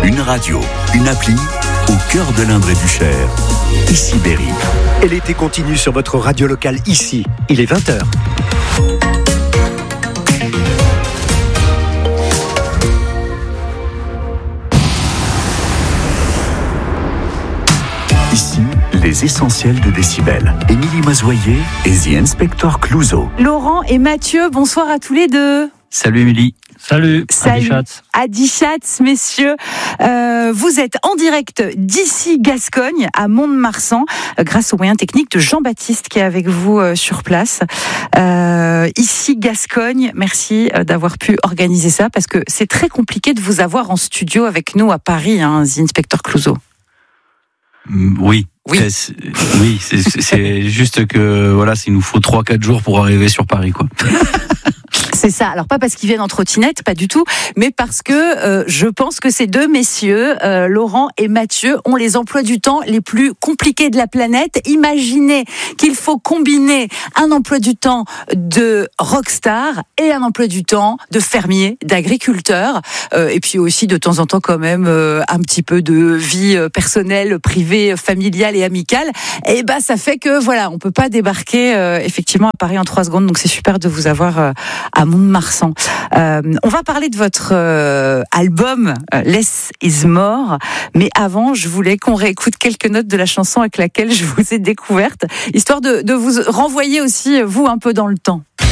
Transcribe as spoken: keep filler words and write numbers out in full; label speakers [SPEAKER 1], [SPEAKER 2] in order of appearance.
[SPEAKER 1] Une radio, une appli, au cœur de l'Indre et du Cher. Ici Berry.
[SPEAKER 2] Et l'été continue sur votre radio locale ici. Il est vingt heures.
[SPEAKER 1] Ici, les essentiels de Décibel. Émilie Mazoyer et The Inspector Clouseau.
[SPEAKER 3] Laurent et Mathieu, bonsoir à tous les deux.
[SPEAKER 4] Salut Émilie.
[SPEAKER 5] Salut,
[SPEAKER 3] Salut, Adi Schatz, messieurs. Euh, vous êtes en direct d'ici Gascogne, à Mont-de-Marsan, euh, grâce aux moyens techniques de Jean-Baptiste qui est avec vous euh, sur place. Euh, ici Gascogne, merci euh, d'avoir pu organiser ça, parce que c'est très compliqué de vous avoir en studio avec nous à Paris, hein, The Inspector Clouseau.
[SPEAKER 4] Oui.
[SPEAKER 3] Oui,
[SPEAKER 4] c'est, oui, c'est, c'est juste que voilà, il nous faut trois quatre jours pour arriver sur Paris, quoi.
[SPEAKER 3] C'est ça. Alors pas parce qu'ils viennent en trottinette, pas du tout, mais parce que euh, je pense que ces deux messieurs, euh, Laurent et Mathieu, ont les emplois du temps les plus compliqués de la planète. Imaginez qu'il faut combiner un emploi du temps de rockstar et un emploi du temps de fermier, d'agriculteur, euh, et puis aussi de temps en temps quand même euh, un petit peu de vie personnelle, privée, familiale et amicale. Et ben ça fait que voilà, on peut pas débarquer euh, effectivement à Paris en trois secondes. Donc c'est super de vous avoir euh, à Mont-de-Marsan. Euh, on va parler de votre euh, album euh, Less is More, mais avant, je voulais qu'on réécoute quelques notes de la chanson avec laquelle je vous ai découverte, histoire de, de vous renvoyer aussi, vous, un peu dans le temps.